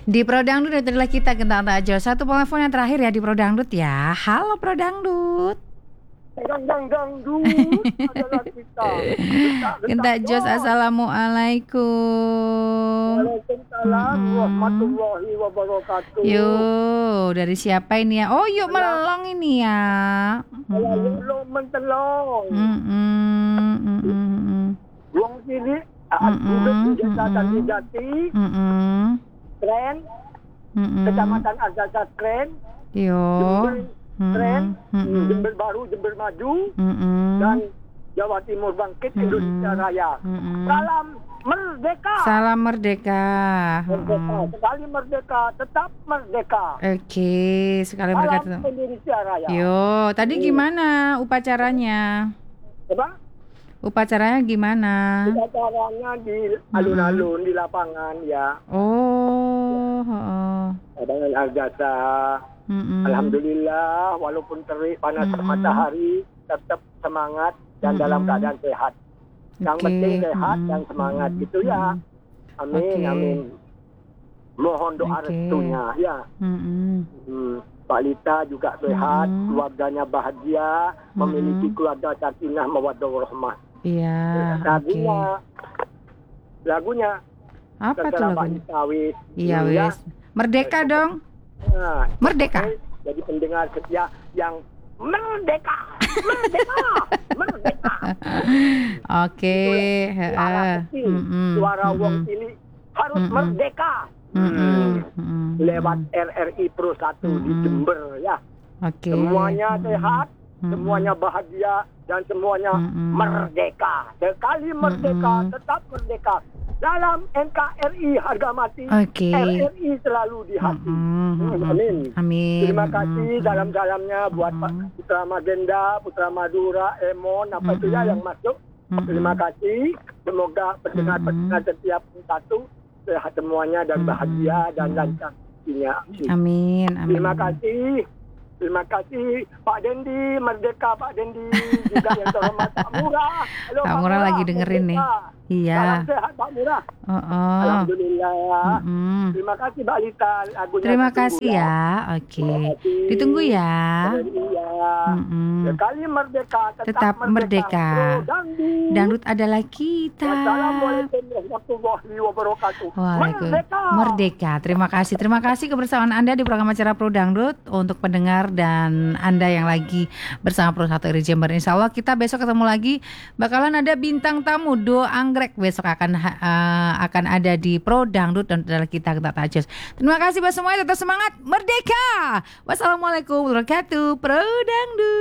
Di Pro Dangdut adalah kita Genta aja. Satu telepon yang terakhir ya di Pro Dangdut ya. Halo Pro Dangdut. Dangdut adalah kita. Genta Jos, assalamualaikum. Waalaikumsalam warahmatullahi wabarakatuh. Yo, dari siapa ini ya? Oh, yuk melong ini ya. Yuk mentelong. Wong cilik Desa Jati. Keren. Kecamatan Arsasat Keren. Yo. Keren, Jember Baru, Jember Maju, dan Jawa Timur bangkit, Indonesia Raya. Salam merdeka. Salam merdeka. Merdeka, sekali merdeka, tetap merdeka. Oke, sekali merdeka. Salam Indonesia Raya. Yo, tadi gimana upacaranya? Apa? Upacaranya gimana? Upacaranya di alun-alun, di lapangan ya. Oh. Dengan Arjasa. Alhamdulillah, walaupun terik panas matahari, tetap semangat dan dalam keadaan sehat. Yang penting sehat dan semangat gitu ya. Amin, amin. Mohon doa restunya ya. Pak Lita juga sehat, keluarganya bahagia, memiliki keluarga sakinah mawaddah warahmah. Iya. Lagunya. Apa tuh lagunya? Iya, ya. wes. Merdeka dong. Nah, merdeka. Jadi pendengar setia yang merdeka, merdeka, merdeka. Oke. Suara wong cilik harus merdeka. Lewat RRI Pro 1 di Jember ya. Oke. Semuanya sehat, semuanya bahagia dan semuanya merdeka. Sekali merdeka, tetap merdeka. Dalam NKRI harga mati, RRI selalu di hati. Amin. Amin. Terima kasih dalam-dalamnya buat Pak Putra Magenda, Putra Madura, Emon, apa itu ya yang masuk. Terima kasih. Semoga pendengar-pendengar setiap satu sehat semuanya dan bahagia dan lancar. Amin. Terima kasih. Terima kasih Pak Dendi, merdeka Pak Dendi, juga yang terhormat Pak Murah. Halo, Pak Murah lagi dengerin nih. Iya. Salam sehat Pak Murah. Alhamdulillah. Terima kasih Mbak Lita. Terima kasih ya. Oke. Ditunggu ya. Sekali merdeka, tetap merdeka. Dangdut adalah kita. Assalamualaikum warahmatullahi wabarakatuh. Merdeka. Terima kasih kebersamaan Anda di program acara Pro Dangdut untuk pendengar dan Anda yang lagi bersama Pro 1 RRI Jember. Insya Allah kita besok ketemu lagi. Bakalan ada bintang tamu Do Anggrek besok akan ada di Pro Dangdut dan adalah kita Tajus. Terima kasih buat semuanya, tetap semangat merdeka. Wassalamualaikum warahmatullahi wabarakatuh. Pro Dangdut.